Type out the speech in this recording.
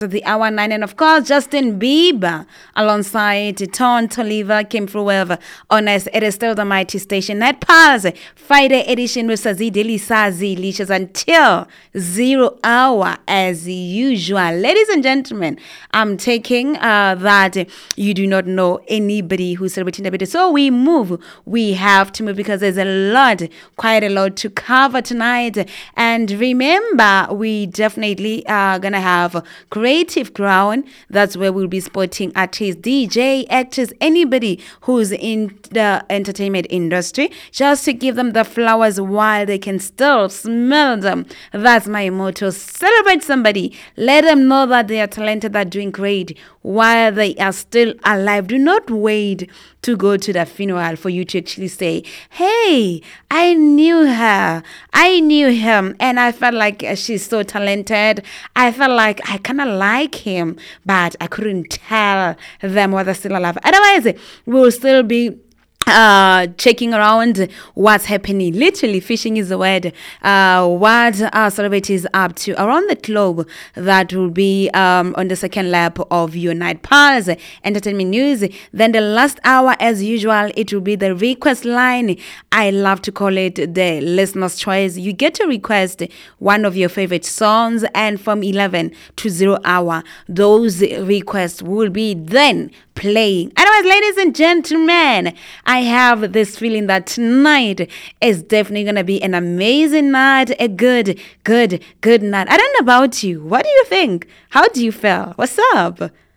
The hour 9, and of course Justin Bieber alongside Ton Toliver came through with honest. It is still the mighty station. Night Pulse Friday edition with Sazi Deli Sazi leashes until 0 hour as usual. Ladies and gentlemen, I'm taking that you do not know anybody who's celebrating the birthday, so we have to move because there's quite a lot to cover tonight. And remember, we definitely are gonna have Creative Crown. That's where we'll be spotting artists, DJ, actors, anybody who's in the entertainment industry, just to give them the flowers while they can still smell them. That's my motto. Celebrate somebody. Let them know that they are talented, they're doing great while they are still alive. Do not wait to go to the funeral for you to actually say, hey, I knew her, I knew him, and I felt like she's so talented. I felt like I kind of like him, but I couldn't tell them whether still alive. Otherwise, we'll still be checking around what's happening. Literally, fishing is the word. What our celebrities up to around the globe. That will be on the second lap of your Night Pulse entertainment news. Then the last hour, as usual, it will be the request line. I love to call it the listener's choice. You get to request one of your favorite songs, and from 11 to 0 hour, those requests will be then playing. Otherwise, ladies and gentlemen, I have this feeling that tonight is definitely going to be an amazing night, a good night. I don't know about you. What do you think? How do you feel? What's up?